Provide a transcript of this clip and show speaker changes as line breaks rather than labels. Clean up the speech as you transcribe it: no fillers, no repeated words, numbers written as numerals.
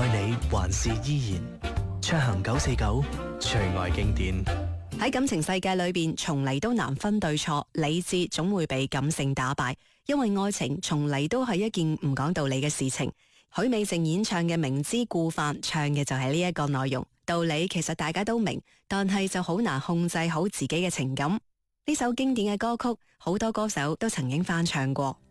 愛你還是依然。卓恆949最愛經典。
喺感情世界裏邊，從嚟都難分對錯，理智總會被感性打敗，因為愛情從嚟都係一件唔講道理嘅事情。許美靜演唱嘅《明知故犯》，唱嘅就係呢一個內容。道理其實大家都明，但係就好難控制好自己嘅情感。呢首經典嘅歌曲，好多歌手都曾經翻唱過。